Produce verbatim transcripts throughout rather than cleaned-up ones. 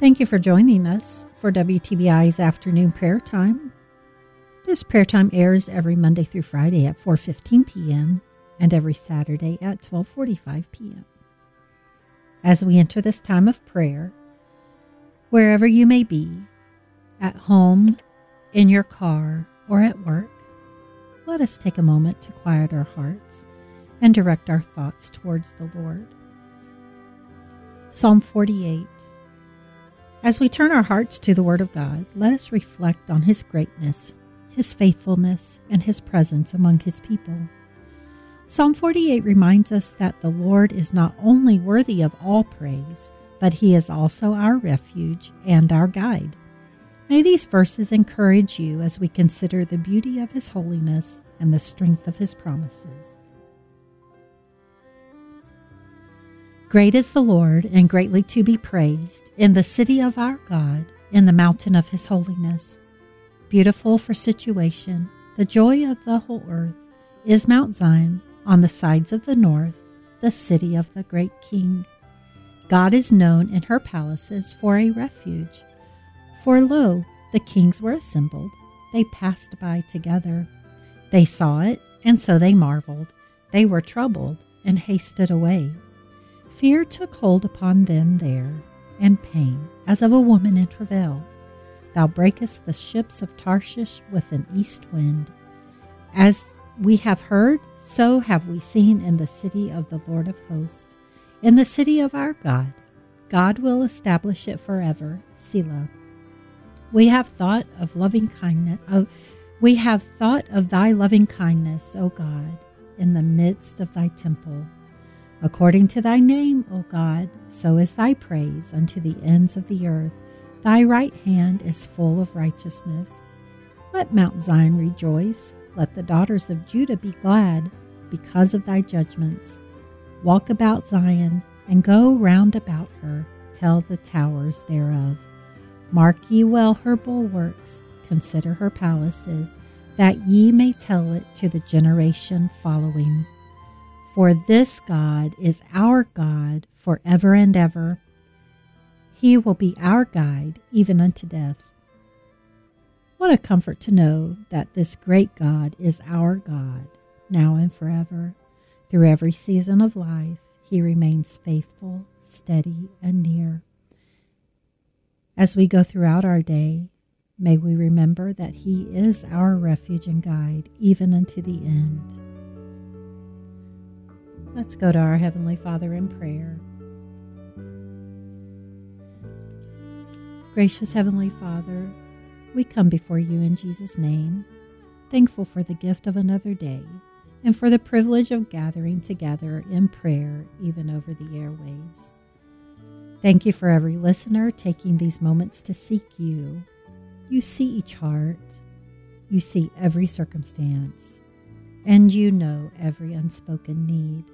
Thank you for joining us for W T B I's Afternoon Prayer Time. This prayer time airs every Monday through Friday at four fifteen p.m. and every Saturday at twelve forty-five p.m. As we enter this time of prayer, wherever you may be, at home, in your car, or at work, let us take a moment to quiet our hearts and direct our thoughts towards the Lord. Psalm forty-eight. As we turn our hearts to the Word of God, let us reflect on His greatness, His faithfulness, and His presence among His people. Psalm forty-eight reminds us that the Lord is not only worthy of all praise, but He is also our refuge and our guide. May these verses encourage you as we consider the beauty of His holiness and the strength of His promises. Great is the Lord, and greatly to be praised, in the city of our God, in the mountain of His holiness. Beautiful for situation, the joy of the whole earth, is Mount Zion, on the sides of the north, the city of the great King. God is known in her palaces for a refuge. For lo, the kings were assembled, they passed by together. They saw it, and so they marveled. They were troubled, and hasted away. Fear took hold upon them there, and pain, as of a woman in travail. Thou breakest the ships of Tarshish with an east wind. As we have heard, so have we seen in the city of the Lord of hosts, in the city of our God. God will establish it forever. Selah. We have thought of loving kindness. Oh, we have thought of thy loving kindness, O God, in the midst of thy temple. According to thy name, O God, so is thy praise unto the ends of the earth. Thy right hand is full of righteousness. Let Mount Zion rejoice. Let the daughters of Judah be glad because of thy judgments. Walk about Zion and go round about her. Tell the towers thereof. Mark ye well her bulwarks. Consider her palaces, that ye may tell it to the generation following. For this God is our God forever and ever. He will be our guide even unto death. What a comfort to know that this great God is our God, now and forever. Through every season of life, He remains faithful, steady, and near. As we go throughout our day, may we remember that He is our refuge and guide, even unto the end. Let's go to our Heavenly Father in prayer. Gracious Heavenly Father, we come before you in Jesus' name, thankful for the gift of another day and for the privilege of gathering together in prayer, even over the airwaves. Thank you for every listener taking these moments to seek you. You see each heart, you see every circumstance, and you know every unspoken need.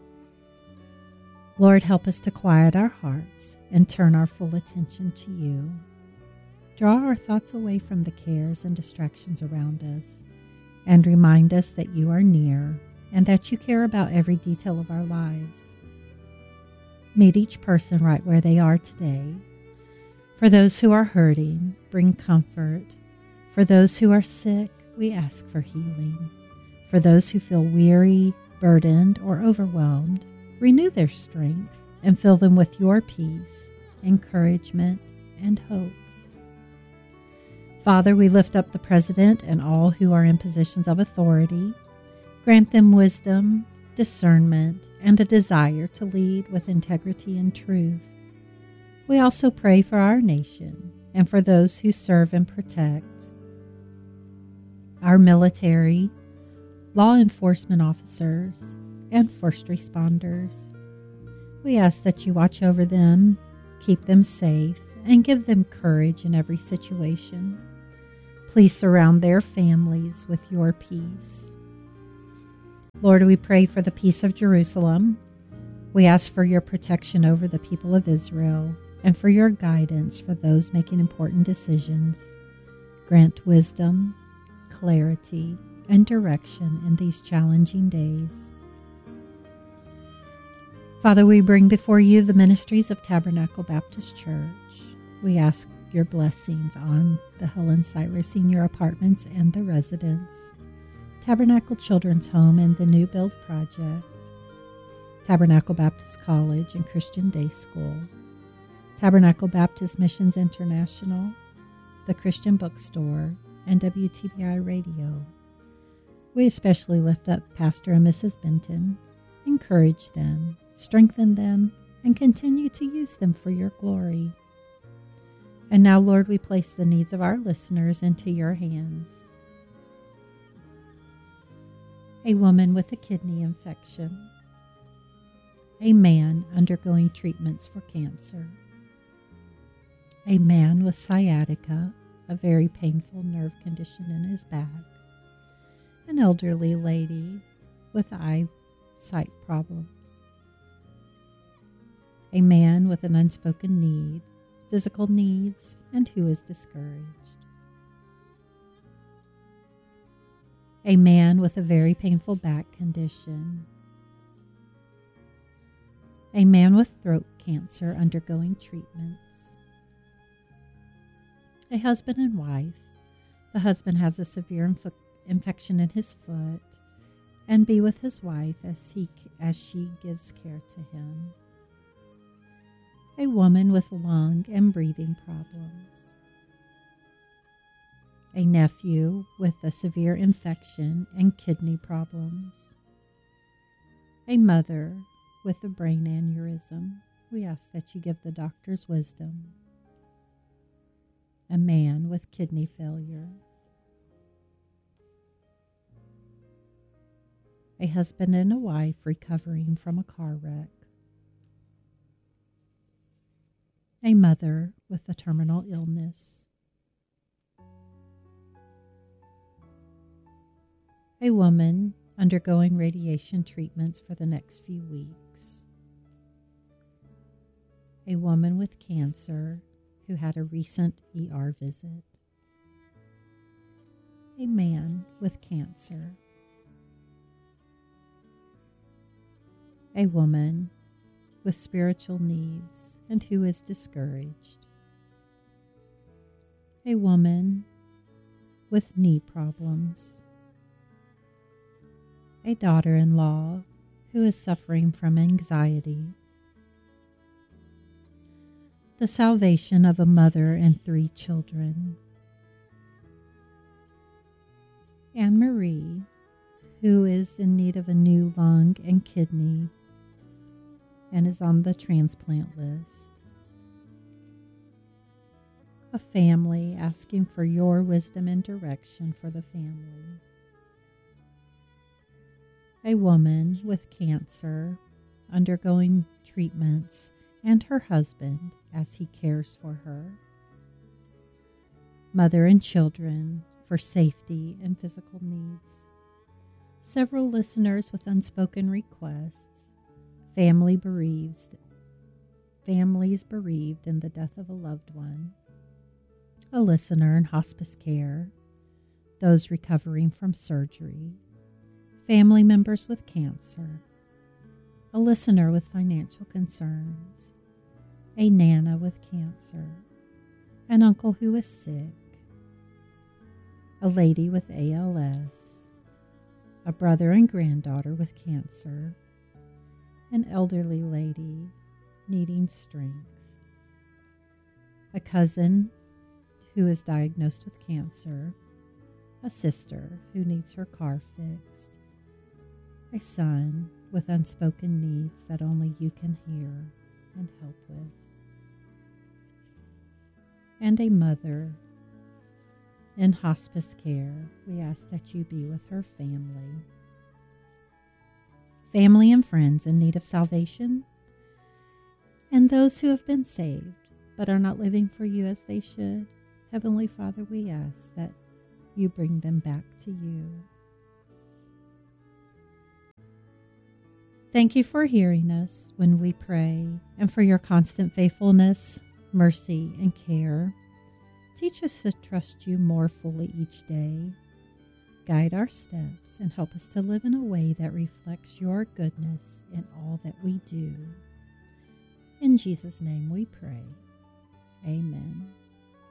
Lord, help us to quiet our hearts and turn our full attention to you. Draw our thoughts away from the cares and distractions around us, and remind us that you are near and that you care about every detail of our lives. Meet each person right where they are today. For those who are hurting, bring comfort. For those who are sick, we ask for healing. For those who feel weary, burdened, or overwhelmed, renew their strength and fill them with your peace, encouragement, and hope. Father, we lift up the President and all who are in positions of authority. Grant them wisdom, discernment, and a desire to lead with integrity and truth. We also pray for our nation and for those who serve and protect. Our military, law enforcement officers, and first responders. We ask that you watch over them, keep them safe, and give them courage in every situation. Please surround their families with your peace. Lord, we pray for the peace of Jerusalem. We ask for your protection over the people of Israel and for your guidance for those making important decisions. Grant wisdom, clarity, and direction in these challenging days. Father, we bring before you the ministries of Tabernacle Baptist Church. We ask your blessings on the Helen Seiler Senior Apartments and the residents, Tabernacle Children's Home and the New Build Project, Tabernacle Baptist College and Christian Day School, Tabernacle Baptist Missions International, the Christian Bookstore, and W T B I Radio. We especially lift up Pastor and Missus Benton, encourage them, strengthen them, and continue to use them for your glory. And now, Lord, we place the needs of our listeners into your hands. A woman with a kidney infection. A man undergoing treatments for cancer. A man with sciatica, a very painful nerve condition in his back. An elderly lady with eyesight problems. A man with an unspoken need, physical needs, and who is discouraged. A man with a very painful back condition. A man with throat cancer undergoing treatments. A husband and wife. The husband has a severe inf- infection in his foot, and be with his wife as he as she gives care to him. A woman with lung and breathing problems. A nephew with a severe infection and kidney problems. A mother with a brain aneurysm. We ask that you give the doctors wisdom. A man with kidney failure. A husband and a wife recovering from a car wreck. A mother with a terminal illness. A woman undergoing radiation treatments for the next few weeks. A woman with cancer who had a recent E R visit. A man with cancer. A woman with spiritual needs and who is discouraged. A woman with knee problems. A daughter-in-law who is suffering from anxiety. The salvation of a mother and three children. Anne Marie, who is in need of a new lung and kidney and is on the transplant list. A family asking for your wisdom and direction for the family. A woman with cancer undergoing treatments and her husband as he cares for her. Mother and children for safety and physical needs. Several listeners with unspoken requests. Family bereaves, families bereaved in the death of a loved one. A listener in hospice care. Those recovering from surgery. Family members with cancer. A listener with financial concerns. A nana with cancer. An uncle who is sick. A lady with A L S. A brother and granddaughter with cancer. An elderly lady needing strength. A cousin who is diagnosed with cancer. A sister who needs her car fixed. A son with unspoken needs that only you can hear and help with. And a mother in hospice care. We ask that you be with her family. Family and friends in need of salvation, and those who have been saved but are not living for you as they should. Heavenly Father, we ask that you bring them back to you. Thank you for hearing us when we pray and for your constant faithfulness, mercy, and care. Teach us to trust you more fully each day. Guide our steps and help us to live in a way that reflects your goodness in all that we do. In Jesus' name we pray. Amen.